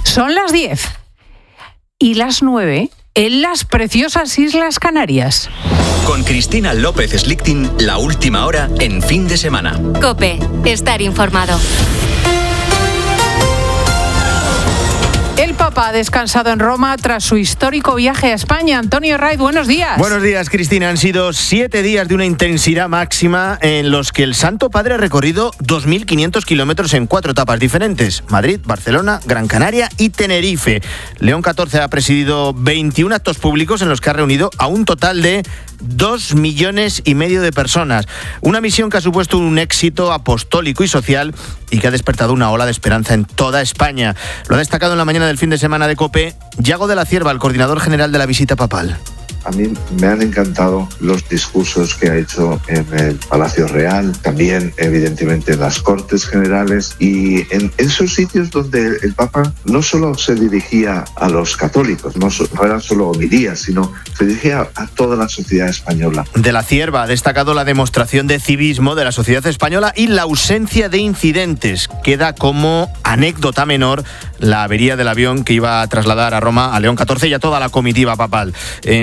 Son las 10 y las 9 en las preciosas Islas Canarias. Con Cristina López Slichting, la última hora en fin de semana. COPE, estar informado. El Papa ha descansado en Roma tras su histórico viaje a España. Antonio Raiz, buenos días. Buenos días, Cristina. Han sido 7 días de una intensidad máxima en los que el Santo Padre ha recorrido 2.500 kilómetros en 4 etapas diferentes: Madrid, Barcelona, Gran Canaria y Tenerife. León XIV ha presidido 21 actos públicos en los que ha reunido a un total de 2,5 millones de personas. Una misión que ha supuesto un éxito apostólico y social y que ha despertado una ola de esperanza en toda España. Lo ha destacado en la mañana del fin de semana de COPE Yago de la Cierva, el coordinador general de la visita papal. A mí me han encantado los discursos que ha hecho en el Palacio Real, también evidentemente en las Cortes Generales y en esos sitios donde el Papa no solo se dirigía a los católicos, no eran solo homilías, sino se dirigía a toda la sociedad española. De la Cierva ha destacado la demostración de civismo de la sociedad española y la ausencia de incidentes. Queda como anécdota menor la avería del avión que iba a trasladar a Roma a León XIV y a toda la comitiva papal.